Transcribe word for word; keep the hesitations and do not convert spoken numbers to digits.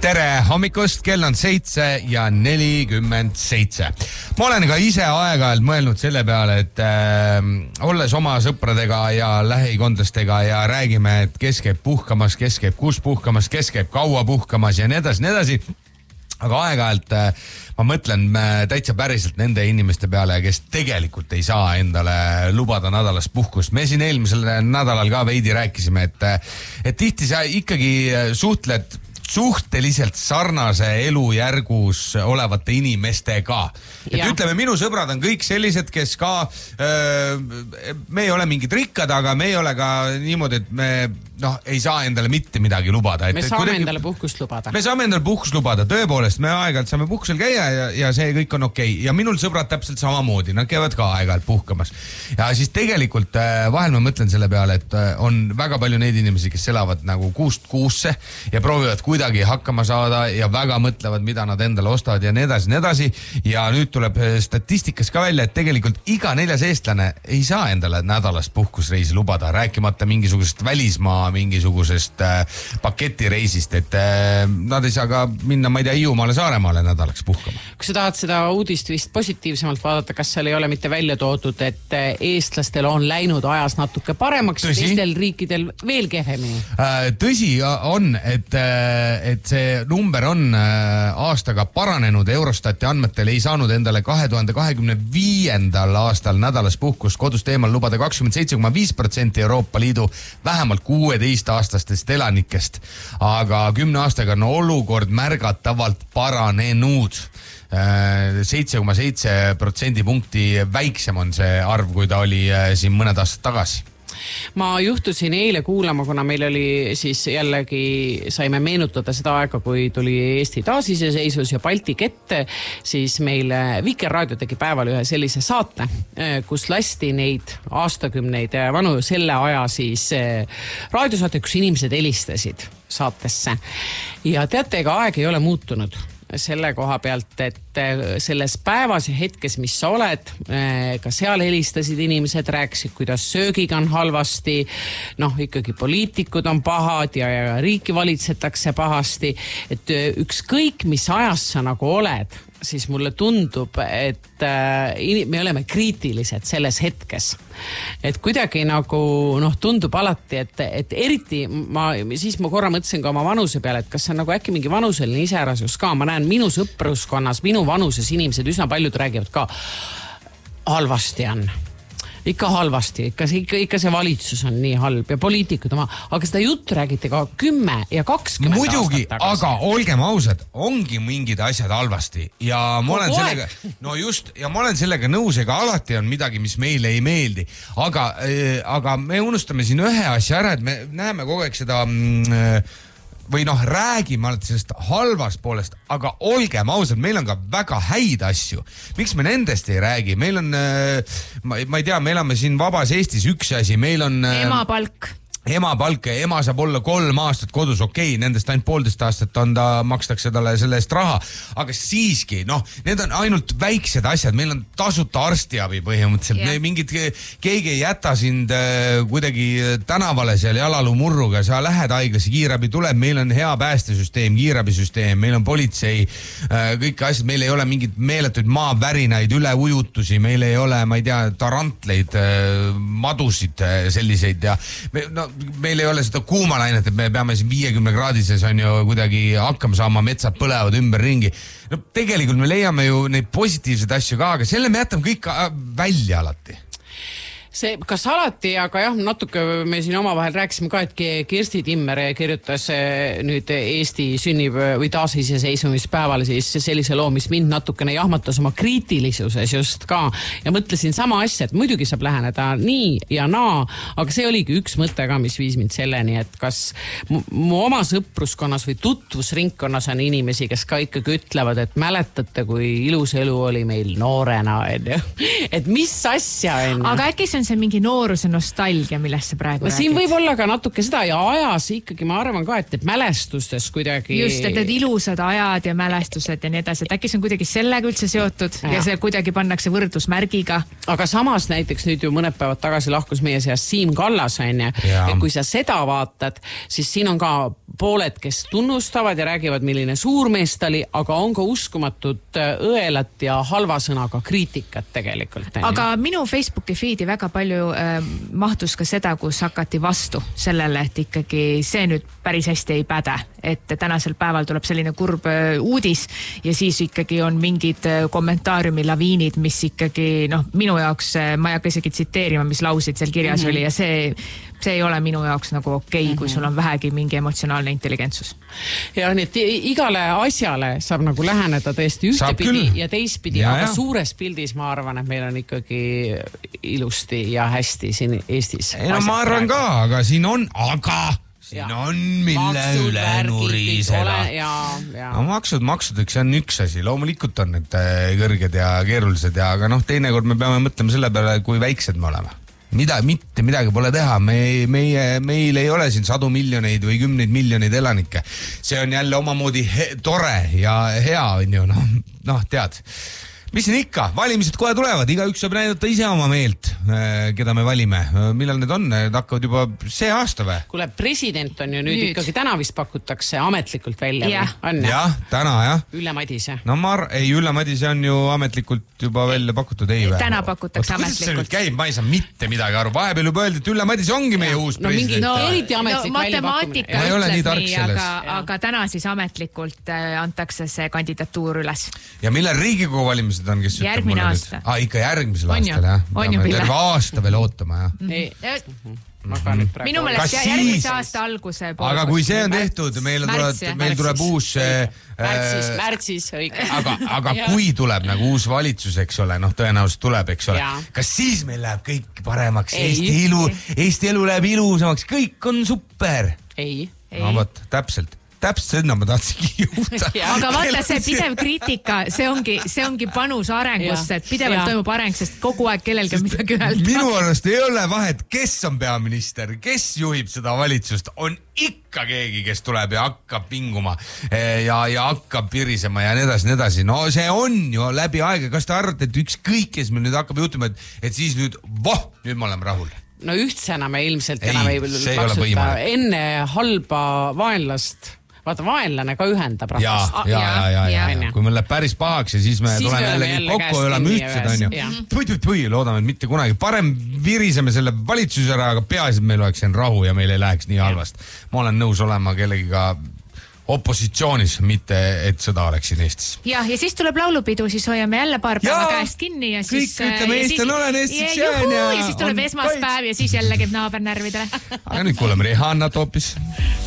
Tere hommikust, kell on seitse ja nelikümmend seitse. Ma olen ka ise aeg-ajalt mõelnud selle peale, et äh, olles oma sõpradega ja lähikondlastega ja räägime, et kes käib puhkamas, kes käib kus puhkamas, kes käib kaua puhkamas ja nii edasi, nii edasi. Aga aeg-ajalt äh, ma mõtlen äh, täitsa päriselt nende inimeste peale, kes tegelikult ei saa endale lubada nädalas puhkust. Me siin eelmisel nädalal ka veidi rääkisime, et, et tihti sa ikkagi suhtled suhteliselt sarnase elujärgus olevate inimestega. Et ja. Ütleme, minu sõbrad on kõik sellised, kes ka, öö, me ei ole mingid rikkad, aga me ei ole ka niimoodi, et me noh, ei saa endale mitte midagi lubada. Et, me saame kuidagi, endale puhkust lubada. Me saame endale puhkust lubada, tõepoolest, me aeg-ajalt saame puhkusel käia ja, ja see kõik on okei. Ja minul sõbrad täpselt samamoodi, nad käivad ka aeg-ajalt puhkamas. Ja siis tegelikult vahel ma mõtlen selle peale, et on väga palju neid inimesi, kes elavad nagu kuust kuusse ja proovivad kuidagi hakkama saada ja väga mõtlevad, mida nad endale ostavad ja nii edasi, nii edasi. Ja nüüd tuleb statistikas ka välja, et tegelikult iga neljas eestlane ei saa endale nädalast puhkusreisi lubada, rääkimata mingisugusest välismaa mingisugusest äh, paketireisist, et äh, nad ei saa ka minna, ma ei tea, Hiiumaale Saaremaale nädalaks puhkama. Kui sa tahad seda uudist vist positiivsemalt vaadata, kas seal ei ole mitte välja toodud, et eestlastel on läinud ajas natuke paremaks, teistel riikidel veel kehvemini? Äh, tõsi on, et, et see number on aastaga paranenud. Eurostati andmetel ei saanud endale kahe tuhande kahekümne viiendal aastal nädalas puhkust kodust eemal lubada kakskümmend seitse koma viis protsenti Euroopa Liidu vähemalt kuueteist aastastest elanikest, aga kümne aastaga on olukord märgatavalt paranenud. seitse koma seitse protsendipunkti väiksem on see arv, kui ta oli siin mõned aastad tagasi. Ma juhtusin eile kuulama, kuna meil oli siis jällegi, saime meenutada seda aega, kui tuli Eesti taasiseseisvus ja Balti kette, siis meil Vikerraadio tegi päeval ühe sellise saate, kus lasti neid aastakümneid vanu selle aja siis raadiosaate, kus inimesed helistasid saatesse. Ja teate, ega aeg ei ole muutunud selle koha pealt, et selles päevas ja hetkes, mis sa oled, ka seal helistasid inimesed, rääkisid, kuidas söögiga on halvasti, noh, ikkagi poliitikud on pahad ja, ja riiki valitsetakse pahasti, et ükskõik, mis ajas sa nagu oled, siis mulle tundub, et äh, me oleme kriitilised selles hetkes. Et kuidagi nagu noh, tundub alati, et, et eriti ma, siis ma korra mõtlesin ka oma vanuse peale, et kas see on nagu äkki mingi vanuseline iseärasus ka. Ma näen minu sõpruskonnas, minu vanuses inimesed üsna paljud räägivad ka halvasti on. Ikka halvasti, ikka, ikka, ikka see valitsus on nii halb ja poliitikud oma, aga seda juttu räägite ka kümme ja kakskümmend muidugi, aastat tagasi. Aga olgem ausad, ongi mingid asjad halvasti ja ma olen sellega, no just, ja ma olen sellega nõus, ega alati on midagi, mis meile ei meeldi, aga, äh, aga me unustame siin ühe asja ära, et me näeme kogu aeg seda äh, või noh, räägime alati sellest halvast poolest, aga olgem ausad, meil on ka väga häid asju. Miks me nendest ei räägi? Meil on, ma, ma ei tea, me elame siin vabas Eestis üks asi, meil on emapalk. Ema palk, ema saab olla kolm aastat kodus, okei, nendest ainult poolteist aastat on ta, makstakse talle selle eest raha, aga siiski, noh, need on ainult väiksed asjad, meil on tasuta arstiabi põhimõtteliselt, yeah. Mingid, keegi ei jäta sind äh, kuidagi tänavale seal jalalumurruga, sa lähed haiglasse, kiirabi tuleb, meil on hea päästesüsteem, kiirabisüsteem, meil on politsei, äh, kõik asjad, meil ei ole mingid meeletuid maavärinaid, üleujutusi, meil ei ole, ma ei tea, tarantleid, äh, madusid äh, selliseid ja me, no, meil ei ole seda kuumalainet, et me peame siin viiekümne kraadises on ju kuidagi hakkama saama, metsad põlevad ümber ringi. No tegelikult me leiame ju neid positiivseid asju ka, aga selle me jätame kõik välja alati. See, kas alati, aga jah, natuke me siin omavahel rääkisime ka, et Kirsti Timmer kirjutas nüüd Eesti sünnib või taasiseseisvumispäeval siis sellise loo, mis mind natukene jahmatas oma kriitilisuses just ka ja mõtlesin sama asja, et muidugi saab läheneda nii ja naa, aga see oligi üks mõte ka, mis viis mind selleni, et kas mu, mu oma sõpruskonnas või tutvusringkonnas on inimesi, kes ka ikkagi ütlevad, et mäletate, kui ilus elu oli meil noorena, et mis asja on? Aga äkki see on on see mingi nooruse nostalgia, millest sa praegu no, räägid? Siin võib olla ka natuke seda ja ajas ikkagi ma arvan ka, et mälestustes kuidagi... Just, et need ilusad ajad ja mälestused ja nii edasi, et äkki see on kuidagi sellega üldse seotud ja, ja see kuidagi pannakse võrdusmärgiga. Aga samas näiteks nüüd ju mõned päevad tagasi lahkus meie seas Siim Kallas, on ja. Ja kui sa seda vaatad, siis siin on ka pooled, kes tunnustavad ja räägivad, milline suurmees ta oli, aga on ka uskumatut õelat ja halva sõnaga kriitikat tegelikult. Aga minu Facebooki feedi väga palju äh, mahtus ka seda, kus hakati vastu sellele, et ikkagi see nüüd päris hästi ei päde, et tänasel päeval tuleb selline kurb äh, uudis ja siis ikkagi on mingid äh, kommentaariumi laviinid, mis ikkagi, noh, minu jaoks, äh, ma ei hakka isegi tsiteerima, mis lausid seal kirjas mm-hmm. oli ja see see ei ole minu jaoks nagu okei, okay, kui sul on vähegi mingi emotsionaalne intelligentsus. Ja nii, et igale asjale saab nagu läheneda tõesti ühtepidi ja teistpidi, ja, aga ja. Suures pildis ma arvan, et meil on ikkagi ilusti ja hästi siin Eestis. Ei, no ma arvan praegu. Ka, aga siin on, aga siin ja. On mille maksud, üle nuriseda. No, maksud, maksudeks on üks asi, loomulikult on need kõrged ja keerulised, ja, aga noh, teinekord me peame mõtlema selle peale, kui väiksed me oleme. Mida, mitte midagi pole teha, me, meie, meil ei ole siin sadu miljoneid või kümneid miljoneid elanikke. See on jälle omamoodi he, tore ja hea, on ju, noh, no, tead. Mis siin ikka, valimised kohe tulevad, igaüks saab näidata ise oma meelt, keda me valime. Millal need on, need hakkavad juba see aasta või? Kuule, president on ju nüüd, nüüd. ikkagi täna vist pakutakse ametlikult välja. Jah, ja, täna jah. Ülle Madise. No ma ar- ei, Ülle Madise on ju ametlikult juba välja pakutud, ei või? Täna pakutakse Oot, ametlikult. Kuidas see nüüd käib, ma ei saa mitte midagi aru. Vahepeal juba öeldi, et Ülle Madise ongi meie uus no, president. No mingi ametlik no, matemaatika ma ei ole nii tark nii, selles. Aga, aga täna siis ametlikult äh, antakse see kandidatuur üles. Ja millal Riigikogu valimised on, kes järgmine aasta. Ah, ikka järgmisel on aastal, jah. On ju pille. Terve aasta veel ootama, jah. Mm-hmm. Minu meelest järgmise aasta alguse pool. Aga kui see on tehtud, meil, märts, tuleb, meil tuleb uus... Märtsis, märtsis, õige. Aga, aga kui tuleb nagu uus valitsus, eks ole, noh tõenäoliselt tuleb, eks ole. Kas siis meil läheb kõik paremaks? Ei. Eesti elu, Eesti elu läheb ilusamaks, kõik on super. Ei. No võt, täpselt. Täpselt seda ma tahtsingi juhta. Aga vaata, see pidev kriitika, see ongi, see ongi panus arengusse, et pidevalt ja. Toimub areng, sest kogu aeg kellelgi on midagi öelda. Minu arvast ei ole vahet, kes on peaminister, kes juhib seda valitsust, on ikka keegi, kes tuleb ja hakkab pinguma ja, ja hakkab pirisema ja nii edasi, nii edasi. No see on ju läbi aega. Kas te arvate, et ükskõik, kes meil nüüd hakkab juhtuma, et, et siis nüüd, voh, nüüd me oleme rahul. No ühtsena me ilmselt ei, enam ei plaksuta enne halba vaenlast. Vaata, vaenlane ka ühendab rahvast. Ja, ja, ja, ja, ja. Kui meil läheb päris pahaks ja siis me siis tuleme jälle kõik kokku ja oleme ühtsed, on ju. Tui-tui-tui, loodame, et mitte kunagi. Parem viriseme selle valitsuse ära, aga peaasi, et meil oleks siin rahu ja meil ei läheks nii halvast. Ma olen nõus olema kellegiga opositsioonis, mitte et sõda oleks siin Eestis. Ja, ja siis tuleb laulupidu, siis hoiame jälle paar päeva käest kinni ja siis... Kõik ütleme, Eestil olen Eestis jään ja... Ja siis tuleb esmaspäev ja siis jälle käib naaber närvidele. Aga nüüd kuuleme Rihannat hoopis.